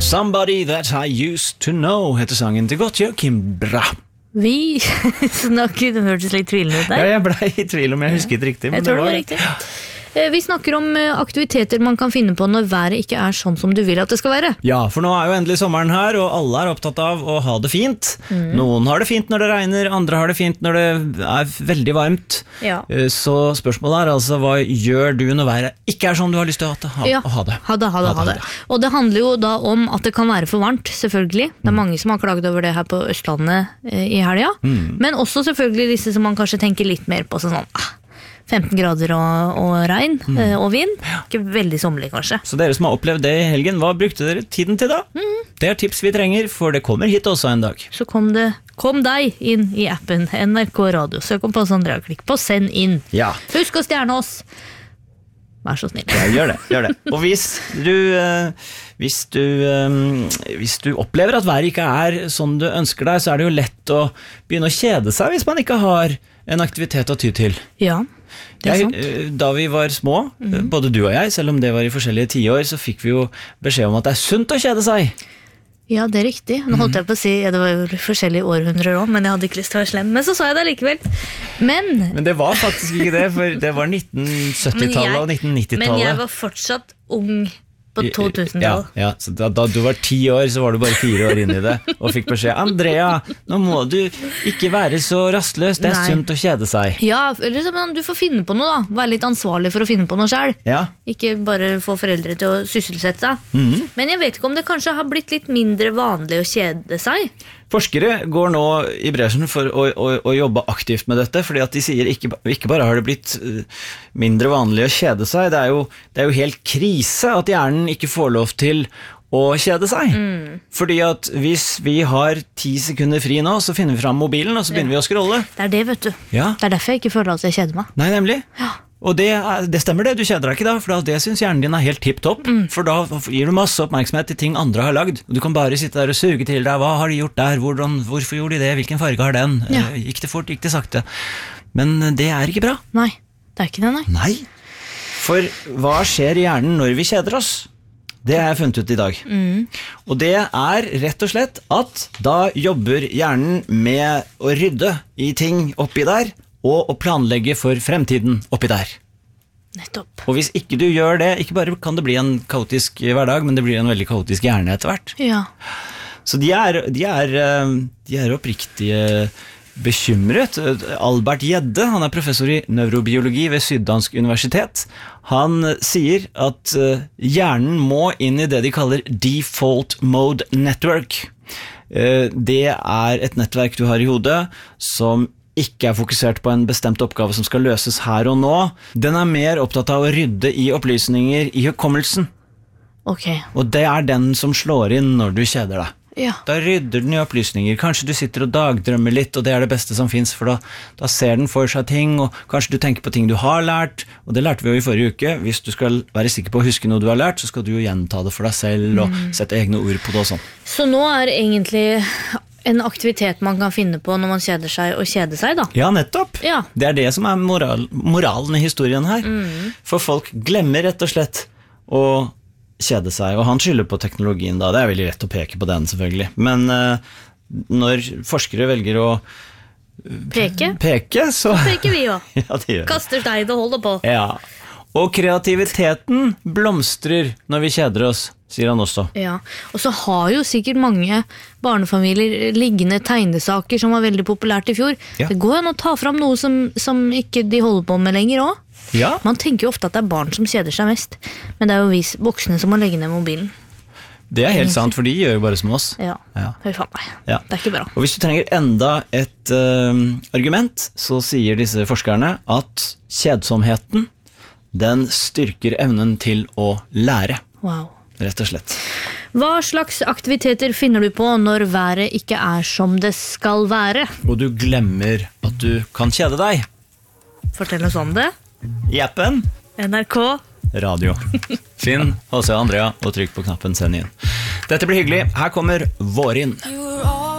Somebody That I Used To Know heter sangen til Gottje og Kimbra. Vi snakker, det hørtes litt tvilende ut der. Ja, jeg ble i tvil om jeg husket riktig. Jeg tror det var riktig. Vi snakker om aktiviteter man kan finne på når været ikke sånn som du vil at det skal være. Ja, for nå jo endelig sommeren her, og alle opptatt av å ha det fint. Noen har det fint når det regner, andre har det fint når det veldig varmt. Ja. Så spørsmålet altså, hva gjør du når været ikke sånn du har lyst til å ha det? Ha det. Og det handler jo da om at det kan være for varmt, selvfølgelig. Det mange som har klaget over det her på Østlandet i helga. Men også selvfølgelig disse som man kanskje tenker litt mer på sånn 15 grader og regn og vind. Ikke veldig sommerlig kanskje. Så dere som har opplevd det i helgen, hva brukte dere tiden til da? Det tips vi trenger, for det kommer hit også en dag. Så kom deg inn i appen NRK Radio. Søk om Pass Andrea, klikk på send inn. Ja. Husk å stjerne oss. Vær så snill. Ja, gjør det. Og hvis du opplever at været ikke sånn du ønsker deg, så det jo lett å begynne å kjede seg hvis man ikke har en aktivitet å ty til. Ja, det sant. Da vi var små, både du og jeg, selv om det var i forskjellige tiår, så fikk vi jo beskjed om at det sunt å kjede seg. Ja, det riktig. Nå holdt jeg på å si, det var jo forskjellige århundrer også, men jeg hadde ikke lyst til å være slem. Men så sa jeg det likevel. Men det var faktisk ikke det, for det var 1970-tallet og 1990-tallet. Men jeg var fortsatt ung på 2000-tallet. Ja, så da du var 10 år, så var du bare 4 år inn i det, og fikk beskjed, Andrea, nå må du ikke være så rastløs, det sunt å kjede seg. Ja, eller du får finne på noe da, være litt ansvarlig for å finne på noe selv. Ja. Ikke bare få foreldre til å sysselsette seg. Men jeg vet ikke om det kanskje har blitt litt mindre vanlig å kjede seg. Forskere går nå i bresjen for å jobbe aktivt med dette, fordi at de sier ikke bare har det blitt mindre vanlig å kjede seg, det jo helt krise at hjernen ikke får lov til å kjede seg. Fordi at hvis vi har 10 sekunder fri nå, så finner vi fram mobilen, og så begynner vi å scrolle. Det det, vet du. Ja. Det derfor jeg ikke føler at jeg kjeder meg. Nei, nemlig. Ja. Og det stemmer det, du kjeder deg ikke da, for det synes hjernen din helt tipp-topp, for da gir du masse oppmerksomhet til ting andre har lagd, og du kan bare sitte der og suge til deg, hva har de gjort der, hvorfor gjorde de det, hvilken farge har den, gikk det fort, gikk det sakte, men det ikke bra. Nei, det ikke det, nei. Nei, for hva skjer i hjernen når vi kjeder oss? Det har jeg funnet ut i dag. Og det rett og slett at da jobber hjernen med å rydde i ting oppi der, og å planlegge for fremtiden oppi der. Nettopp. Og hvis ikke du gjør det, ikke bare kan det bli en kaotisk hverdag, men det blir en veldig kaotisk hjerne etter hvert. Ja. Så de er oppriktig bekymret. Albert Gjedde, han professor i neurobiologi ved Syddansk Universitet. Han sier at hjernen må inn i det de kaller default mode network. Det et nettverk du har i hodet som ikke fokusert på en bestemt oppgave som skal løses her og nå. Den mer opptatt av å rydde i opplysninger i hukommelsen. Ok. Og det den som slår inn når du kjeder deg. Ja. Da rydder den i opplysninger. Kanskje du sitter og dagdrømmer litt, og det det beste som finnes, for da ser den for seg ting, og kanskje du tenker på ting du har lært, og det lærte vi jo i forrige uke. Hvis du skal være sikker på å huske noe du har lært, så skal du jo gjenta det for deg selv, og sette egne ord på det og sånn. Så nå egentlig en aktivitet man kan finne på når man kjeder seg og kjede seg da. Ja, nettopp. Ja. Det det som moralen i historien her. For folk glemmer rett og slett å kjede seg, og han skylder på teknologien da. Det veldig lett å peke på den selvfølgelig. Men når forskere velger å peke så peker vi jo. Ja, det gjør. Kaster stein og holder på. Ja. Og kreativiteten blomstrer når vi kjeder oss, sier han også. Ja, og så har jo sikkert mange barnefamilier liggende tegnesaker som var veldig populært i fjor. Ja. Det går jo an å ta fram noe som ikke de holder på med lenger også. Ja. Man tenker jo ofte at det barn som kjeder seg mest, men det jo vi voksne som må legge ned mobilen. Det helt sant, for de gjør jo bare som oss. Ja, hør faen meg. Ja. Det ikke bra. Og hvis du trenger enda et argument, så sier disse forskerne at kjedsomheten, den styrker evnen til å lære. Wow. Rett og slett. Hva slags aktiviteter finner du på når været ikke som det skal være? Og du glemmer at du kan kjede deg. Fortell oss om det. I appen NRK Radio. Finn H.C. Andrea og trykk på knappen send inn. Dette blir hyggelig. Her kommer Vårin.